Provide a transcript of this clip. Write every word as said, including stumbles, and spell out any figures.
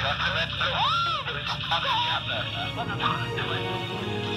That's the red floor. It's up in the upper.